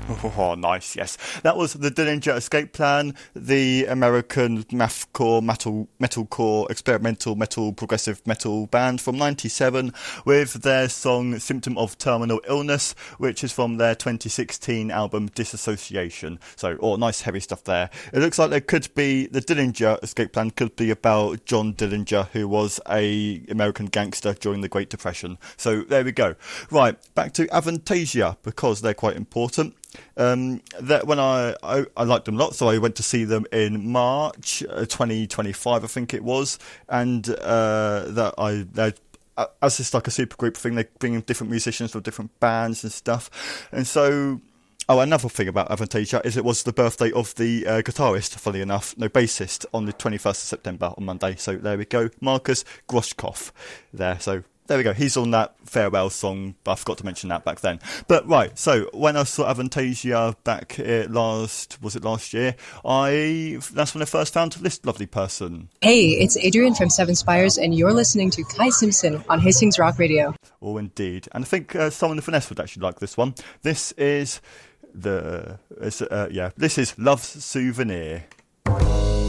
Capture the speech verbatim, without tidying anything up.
Oh, nice, yes. That was the Dillinger Escape Plan, the American mathcore, metal, metalcore, experimental metal, progressive metal band from ninety-seven with their song Symptom of Terminal Illness, which is from their twenty sixteen album Disassociation. So, oh, nice heavy stuff there. It looks like there could be, the Dillinger Escape Plan could be about John Dillinger, who was a American gangster during the Great Depression. So, there we go. Right, back to Avantasia, because they're quite important. Um, that when I, I I liked them a lot, so I went to see them in March uh, twenty twenty-five, I think it was, and uh, that I they uh, as it's like a super group thing, they bring in different musicians from different bands and stuff, and so. Oh, another thing about Avantasia is it was the birthday of the uh, guitarist, funny enough, no, bassist, on the twenty-first of September, on Monday. So there we go, Marcus Groshkov there. So there we go, he's on that farewell song, but I forgot to mention that back then. But right, so when I saw Avantasia back uh, last, was it last year, I that's when I first found this lovely person. Hey, it's Adrian from Seven Spires, and you're listening to Kai Simpson on Hastings Rock Radio. Oh, indeed. And I think uh, someone in Finesse would actually like this one. This is... The uh, yeah, this is Love's Souvenir.